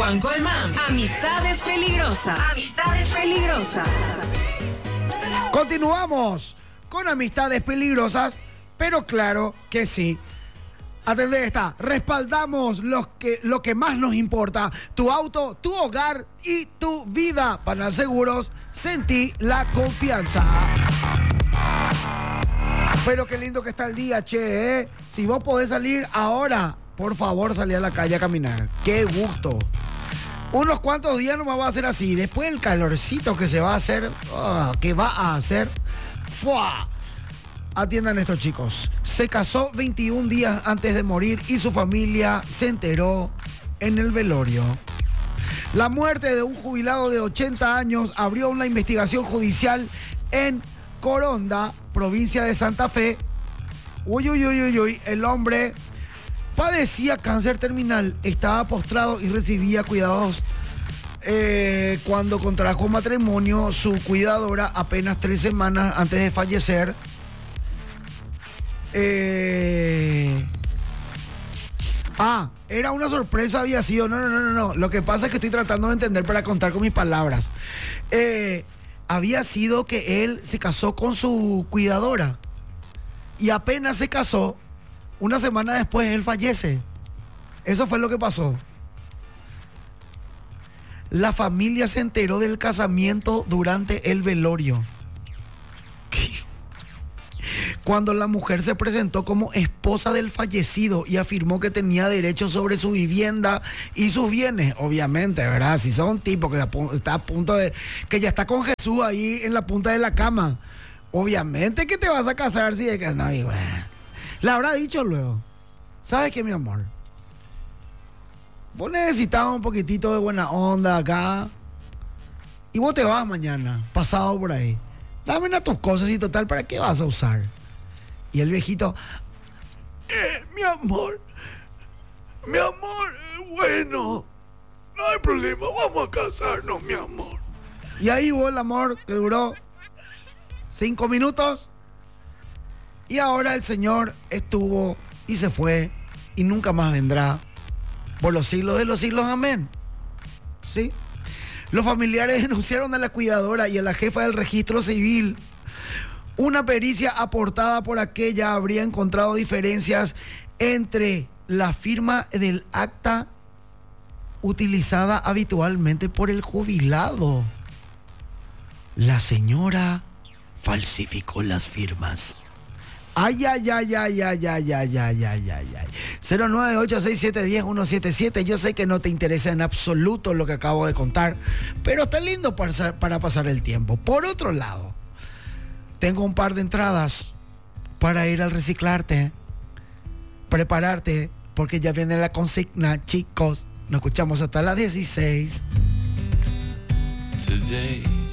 Juan Colmán. Amistades peligrosas. Amistades peligrosas. Continuamos con amistades peligrosas, pero claro que sí. Atendé esta, respaldamos lo que más nos importa, tu auto, tu hogar y tu vida. Panal Seguros, sentí la confianza. Pero qué lindo que está el día, che, ¿eh? Si vos podés salir ahora, por favor, salí a la calle a caminar. ¡Qué gusto! Unos cuantos días nomás va a ser así. Después el calorcito que se va a hacer, que va a hacer, ¡fua! Atiendan estos chicos. Se casó 21 días antes de morir y su familia se enteró en el velorio. La muerte de un jubilado de 80 años abrió una investigación judicial en Coronda, provincia de Santa Fe. Uy. El hombre padecía cáncer terminal, estaba postrado y recibía cuidados. Cuando contrajo matrimonio, su cuidadora, apenas 3 semanas antes de fallecer, era una sorpresa, había sido. No. Lo que pasa es que estoy tratando de entender para contar con mis palabras. Había sido que él se casó con su cuidadora. Y apenas se casó, una semana después él fallece. Eso fue lo que pasó. La familia se enteró del casamiento durante el velorio. Cuando la mujer se presentó como esposa del fallecido y afirmó que tenía derecho sobre su vivienda y sus bienes, obviamente, ¿verdad? Si son un tipo que está a punto de... que ya está con Jesús ahí en la punta de la cama, obviamente que te vas a casar si es que no, y bueno, le habrá dicho luego, ¿sabes qué, mi amor? Vos necesitabas un poquitito de buena onda acá y vos te vas mañana, pasado por ahí. Dame una tus cosas y total, ¿para qué vas a usar? Y el viejito, mi amor, bueno, no hay problema, vamos a casarnos, mi amor. Y ahí hubo el amor que duró 5 minutos y ahora el señor estuvo y se fue y nunca más vendrá por los siglos de los siglos, amén. ¿Sí? Los familiares denunciaron a la cuidadora y a la jefa del registro civil. Una pericia aportada por aquella habría encontrado diferencias entre la firma del acta utilizada habitualmente por el jubilado. La señora falsificó las firmas. Ay. 0986710177. Yo sé que no te interesa en absoluto lo que acabo de contar, pero está lindo para pasar el tiempo. Por otro lado, tengo un par de entradas para ir al Reciclarte. Prepararte, porque ya viene la consigna, chicos. Nos escuchamos hasta las 16. Today